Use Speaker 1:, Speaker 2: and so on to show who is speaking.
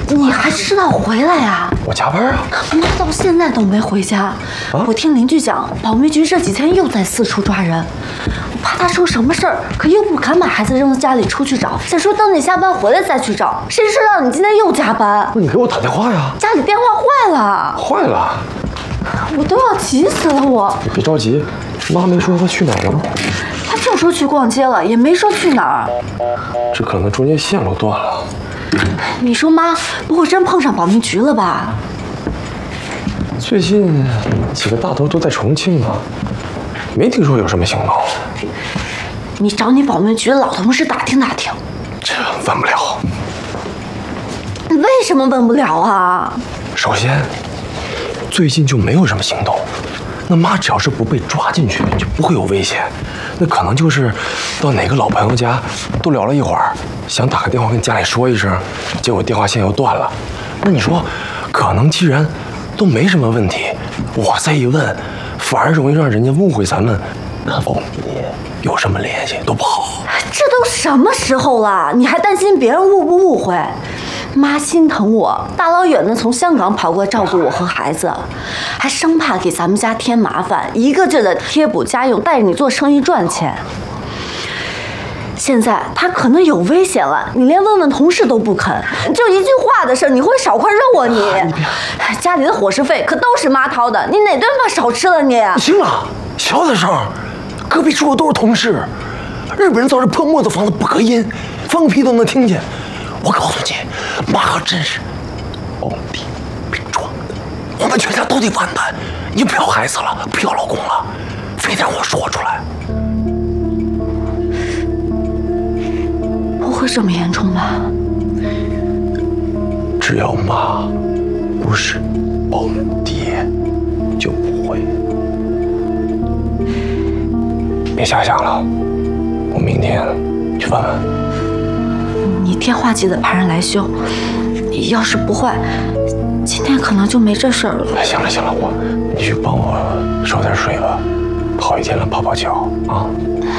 Speaker 1: 你还知道回来呀？
Speaker 2: 我加班啊。
Speaker 1: 妈到现在都没回家。我听邻居讲，保密局这几天又在四处抓人，我怕他出什么事儿，可又不敢把孩子扔在家里出去找。想说等你下班回来再去找，谁知道你今天又加班？
Speaker 2: 那你给我打电话呀！
Speaker 1: 家里电话坏了。
Speaker 2: 坏了？
Speaker 1: 我都要急死了我。
Speaker 2: 你别着急，妈没说她去哪儿了吗？
Speaker 1: 他就说去逛街了，也没说去哪儿。
Speaker 2: 这可能中间线路断了。
Speaker 1: 你说妈不会真碰上保密局了吧？
Speaker 2: 最近几个大头都在重庆呢，没听说有什么行动。
Speaker 1: 你找你保密局的老同事打听打听。
Speaker 2: 这问不了。
Speaker 1: 为什么问不了啊？
Speaker 2: 首先，最近就没有什么行动。那妈只要是不被抓进去，就不会有危险。那可能就是到哪个老朋友家都聊了一会儿，想打个电话跟家里说一声，结果电话线又断了。那你说，可能既然都没什么问题，我再一问，反而容易让人家误会咱们跟保密有什么联系，多不好。
Speaker 1: 这都什么时候了，你还担心别人误不误会？妈心疼我，大老远的从香港跑过来照顾我和孩子，还生怕给咱们家添麻烦，一个劲儿的贴补家用，带着你做生意赚钱。现在他可能有危险了，你连问问同事都不肯，就一句话的事，你会少块肉啊你？家里的伙食费可都是妈掏的，你哪顿饭少吃了你？
Speaker 2: 行了，小点声，隔壁住的都是同事，日本人造这破木头房子不隔音，放屁都能听见。我告诉你，妈可真是皇帝被撞的，我们全家都得完蛋。你不要孩子了，不要老公了，非得让我说出来。
Speaker 1: 不会这么严重吧？
Speaker 2: 只要妈不是保爹，就不会。别瞎想了，我明天去问问。
Speaker 1: 你电话记得派人来修，要是不坏，今天可能就没这事儿了。
Speaker 2: 行了行了，你去帮我烧点水吧，跑一天了，泡泡脚啊。